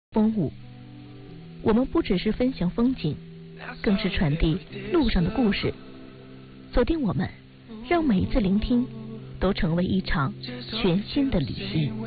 风物。我们不只是分享风景，更是传递路上的故事。锁定我们，让每一次聆听都成为一场全新的旅行。